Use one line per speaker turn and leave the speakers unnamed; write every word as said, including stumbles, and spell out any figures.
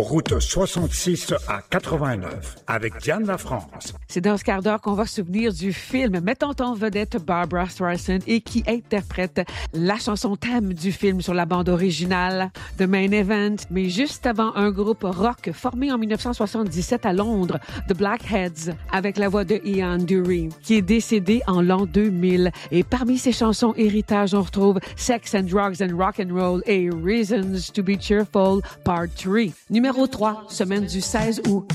route soixante-six à quatre-vingt-neuf, avec Diane Lafrance.
C'est dans ce quart d'heure qu'on va se souvenir du film mettant en vedette Barbra Streisand et qui interprète la chanson thème du film sur la bande originale, The Main Event. Mais juste avant, un groupe rock formé en dix-neuf cent soixante-dix-sept à Londres, The Blackheads, avec la voix de Ian Dury, qui est décédé en l'an deux mille. Et parmi ses chansons héritage, on retrouve Sex and Drugs and Rock and Roll et Reasons to be Cheerful, Part trois. Numéro trois, semaine du seize août.